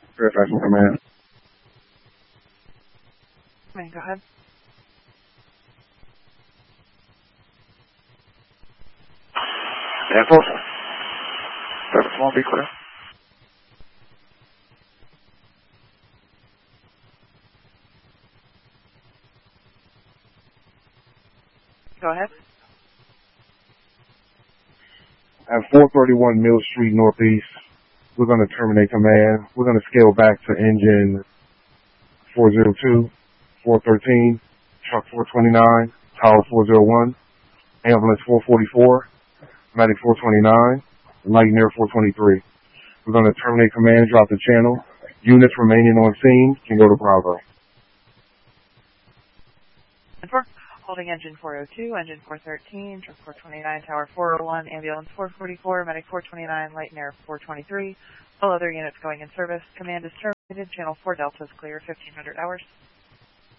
Fairfax Command. Go ahead. Air Force. Fairfax 1, be clear. Go ahead. At 431 Mill Street Northeast, we're going to terminate command. We're going to scale back to engine 402, 413, truck 429, tower 401, ambulance 444, medic 429, and light and air 423. We're going to terminate command, drop the channel. Units remaining on scene can go to Bravo. Holding engine 402, engine 413, truck 429, tower 401, ambulance 444, medic 429, light and air 423. All other units going in service. Command is terminated. Channel 4 Delta is clear. 1500 hours.